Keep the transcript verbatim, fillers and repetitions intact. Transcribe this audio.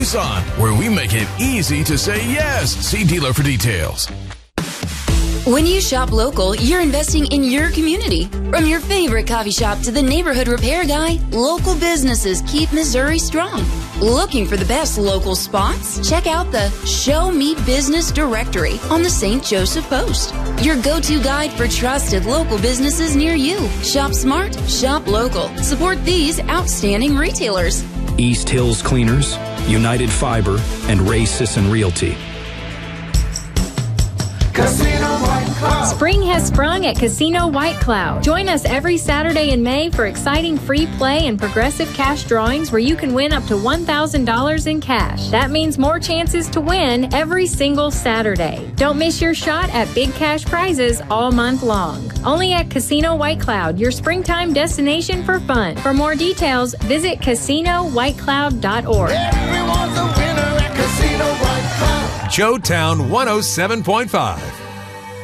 Tucson, where we make it easy to say yes. See dealer for details. When you shop local, you're investing in your community. From your favorite coffee shop to the neighborhood repair guy, local businesses keep Missouri strong. Looking for the best local spots? Check out the Show Me Business directory on the Saint Joseph Post. Your go-to guide for trusted local businesses near you. Shop smart, shop local. Support these outstanding retailers. East Hills Cleaners, United Fiber, and Ray Sisson Realty. Casino White Cloud. Spring has sprung at Casino White Cloud. Join us every Saturday in May for exciting free play and progressive cash drawings where you can win up to one thousand dollars in cash. That means more chances to win every single Saturday. Don't miss your shot at big cash prizes all month long. Only at Casino White Cloud, your springtime destination for fun. For more details, visit casino white cloud dot org. Everyone's a winner at Casino White Cloud. Joe Town one oh seven point five.